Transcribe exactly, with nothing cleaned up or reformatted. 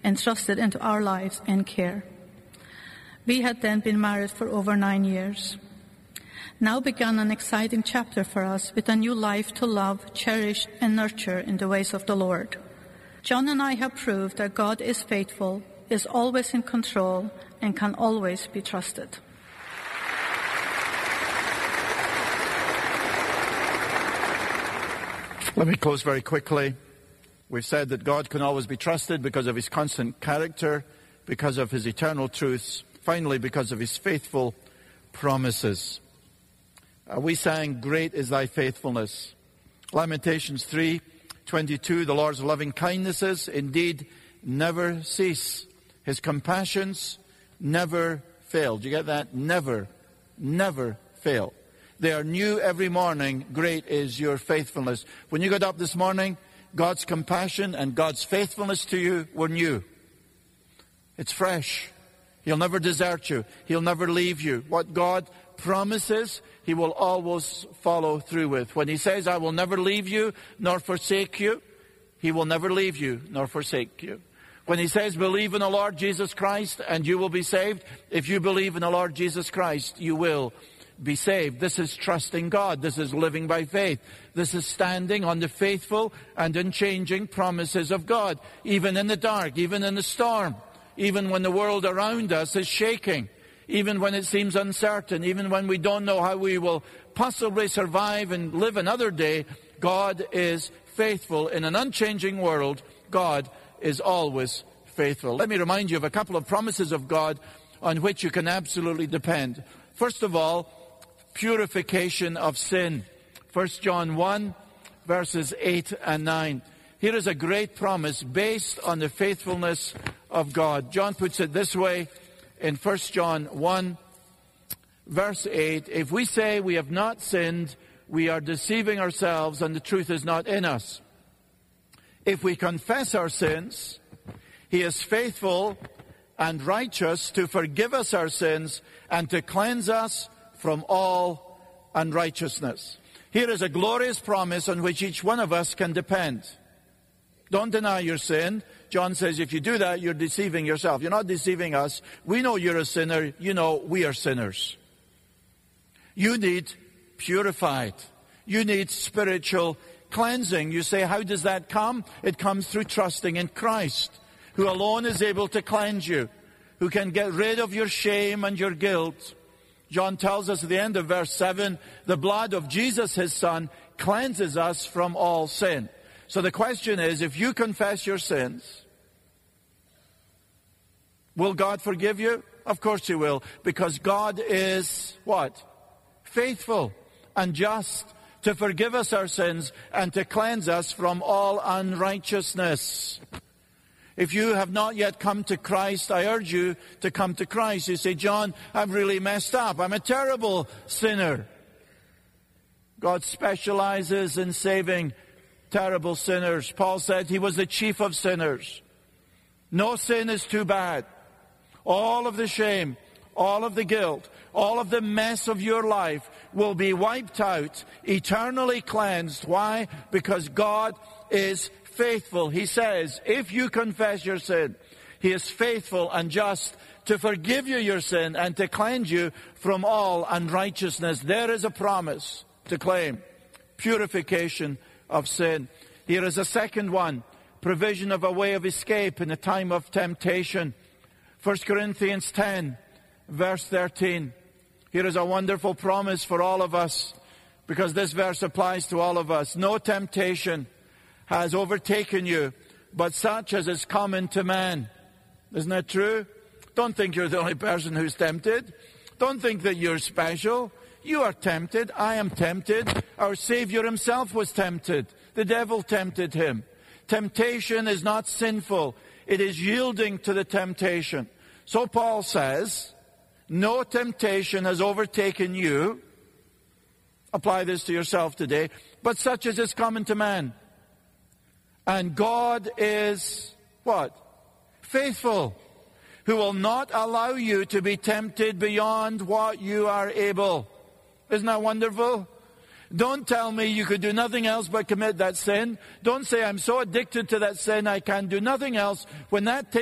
entrusted into our lives and care. We had then been married for over nine years. Now began an exciting chapter for us with a new life to love, cherish, and nurture in the ways of the Lord. John and I have proved that God is faithful, is always in control, and can always be trusted. Let me close very quickly. We've said that God can always be trusted because of his constant character, because of his eternal truths, finally because of his faithful promises. Uh, we sang, "Great is thy faithfulness." Lamentations three twenty-two, the Lord's loving kindnesses indeed never cease. His compassions never fail. Do you get that? Never, never fail. They are new every morning. Great is your faithfulness. When you got up this morning, God's compassion and God's faithfulness to you were new. It's fresh. He'll never desert you. He'll never leave you. What God promises, he will always follow through with. When he says, "I will never leave you nor forsake you," he will never leave you nor forsake you. When he says, "Believe in the Lord Jesus Christ and you will be saved," if you believe in the Lord Jesus Christ, you will be saved. This is trusting God. This is living by faith. This is standing on the faithful and unchanging promises of God, even in the dark, even in the storm, even when the world around us is shaking, even when it seems uncertain, even when we don't know how we will possibly survive and live another day. God is faithful. In an unchanging world, God is always faithful. Let me remind you of a couple of promises of God on which you can absolutely depend. First of all, purification of sin. First John one, verses eight and nine. Here is a great promise based on the faithfulness of God. John puts it this way in First John one, verse eight. "If we say we have not sinned, we are deceiving ourselves and the truth is not in us. If we confess our sins, he is faithful and righteous to forgive us our sins and to cleanse us from all unrighteousness." Here is a glorious promise on which each one of us can depend. Don't deny your sin. John says if you do that, you're deceiving yourself. You're not deceiving us. We know you're a sinner. You know we are sinners. You need purified. You need spiritual cleansing. You say, how does that come? It comes through trusting in Christ, who alone is able to cleanse you, who can get rid of your shame and your guilt. John tells us at the end of verse seven, the blood of Jesus, his Son, cleanses us from all sin. So the question is, if you confess your sins, will God forgive you? Of course he will, because God is what? Faithful and just to forgive us our sins and to cleanse us from all unrighteousness. If you have not yet come to Christ, I urge you to come to Christ. You say, "John, I'm really messed up. I'm a terrible sinner." God specializes in saving terrible sinners. Paul said he was the chief of sinners. No sin is too bad. All of the shame, all of the guilt, all of the mess of your life will be wiped out, eternally cleansed. Why? Because God is faithful. He says, if you confess your sin, he is faithful and just to forgive you your sin and to cleanse you from all unrighteousness. There is a promise to claim. Purification of sin. Here is a second one. Provision of a way of escape in a time of temptation. First Corinthians ten, verse thirteen. Here is a wonderful promise for all of us, because this verse applies to all of us. No temptation has overtaken you, but such as is common to man. Isn't that true? Don't think you're the only person who's tempted. Don't think that you're special. You are tempted. I am tempted. Our Savior himself was tempted. The devil tempted him. Temptation is not sinful. It is yielding to the temptation. So Paul says, no temptation has overtaken you. Apply this to yourself today. But such as is common to man. And God is, what? Faithful, who will not allow you to be tempted beyond what you are able. Isn't that wonderful? Don't tell me you could do nothing else but commit that sin. Don't say, I'm so addicted to that sin, I can do nothing else. When that